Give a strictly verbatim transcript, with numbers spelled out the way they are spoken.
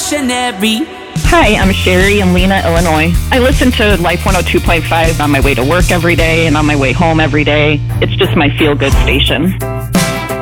revolutionary. Hi, I'm Sherry in Lena, Illinois. I listen to Life one oh two point five on my way to work every day and on my way home every day. It's just my feel-good station.